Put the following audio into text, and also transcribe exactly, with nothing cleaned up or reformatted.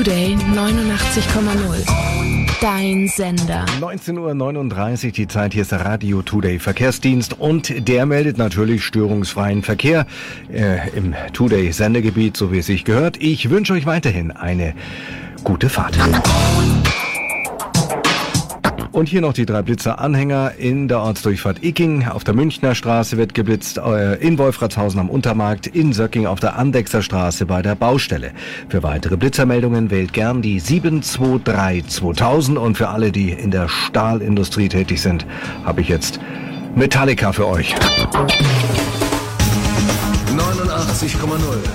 Today neunundachtzig Komma null. Dein Sender. neunzehn Uhr neununddreißig, die Zeit, hier ist der Radio Today Verkehrsdienst und der meldet natürlich störungsfreien Verkehr äh, im Today Sendegebiet, so wie es sich gehört. Ich wünsche euch weiterhin eine gute Fahrt. Und hier noch die drei Blitzer-Anhänger in der Ortsdurchfahrt Icking. Auf der Münchner Straße wird geblitzt, äh, in Wolfratshausen am Untermarkt, in Söcking auf der Andechser Straße bei der Baustelle. Für weitere Blitzermeldungen wählt gern die sieben zwei drei zweitausend und für alle, die in der Stahlindustrie tätig sind, habe ich jetzt Metallica für euch. neunundachtzig Komma null